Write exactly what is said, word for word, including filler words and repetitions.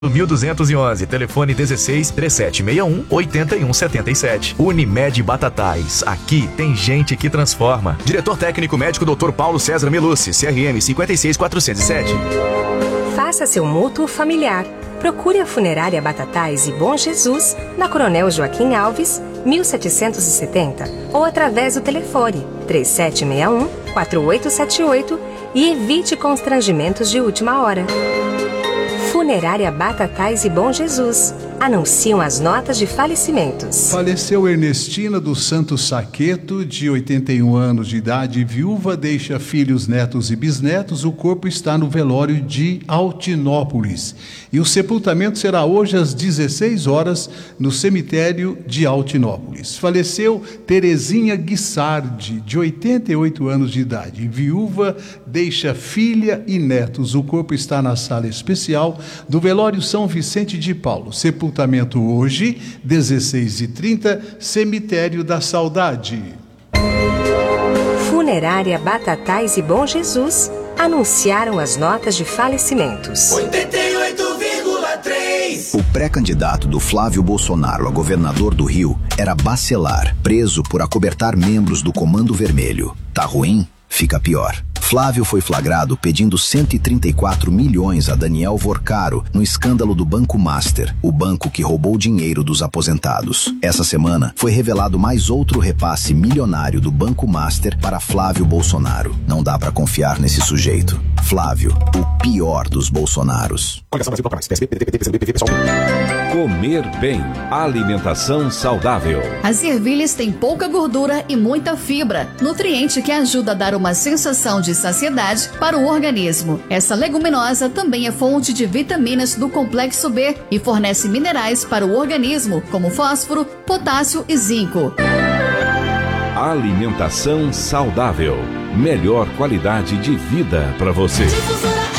mil duzentos e onze, telefone dezesseis, trinta e sete sessenta e um, oitenta e um setenta e sete. Unimed Batatais, aqui tem gente que transforma. Diretor técnico médico doutor Paulo César Melucci, C R M cinquenta e seis quatrocentos e sete. Faça seu mútuo familiar. Procure a Funerária Batatais e Bom Jesus na Coronel Joaquim Alves, mil setecentos e setenta, ou através do telefone trinta e sete sessenta e um, quatro oito sete oito e evite constrangimentos de última hora. Funerária Batatais e Bom Jesus. Anunciam as notas de falecimentos. Faleceu Ernestina dos Santos Saqueto, de oitenta e um anos de idade, viúva, deixa filhos, netos e bisnetos. O corpo está no velório de Altinópolis. E o sepultamento será hoje às dezesseis horas no cemitério de Altinópolis. Faleceu Terezinha Guissardi, de oitenta e oito anos de idade, viúva, deixa filha e netos. O corpo está na sala especial do velório São Vicente de Paulo. Sepultamento hoje, dezesseis e trinta, Cemitério da Saudade. Funerária Batatais e Bom Jesus anunciaram as notas de falecimentos. oitenta e oito vírgula três. O pré-candidato do Flávio Bolsonaro a governador do Rio era Bacelar, preso por acobertar membros do Comando Vermelho. Tá ruim? Fica pior. Flávio foi flagrado pedindo cento e trinta e quatro milhões a Daniel Vorcaro no escândalo do Banco Master, o banco que roubou dinheiro dos aposentados. Essa semana foi revelado mais outro repasse milionário do Banco Master para Flávio Bolsonaro. Não dá pra confiar nesse sujeito. Flávio, o pior dos Bolsonaros. Comer bem. Alimentação saudável. As ervilhas têm pouca gordura e muita fibra, nutriente que ajuda a dar uma sensação de saciedade para o organismo. Essa leguminosa também é fonte de vitaminas do complexo B e fornece minerais para o organismo, como fósforo, potássio e zinco. Alimentação saudável. Melhor qualidade de vida para você.